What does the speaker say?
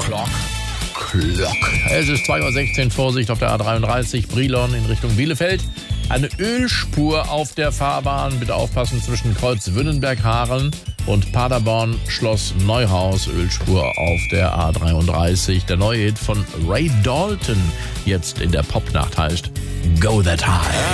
Es ist 2:16 Uhr, Vorsicht auf der A33 Brilon in Richtung Bielefeld. Eine Ölspur auf der Fahrbahn. Bitte aufpassen zwischen Kreuz Wünnenberg-Hameln und Paderborn Schloss Neuhaus. Ölspur auf der A33. Der neue Hit von Ray Dalton jetzt in der Popnacht heißt Go That High.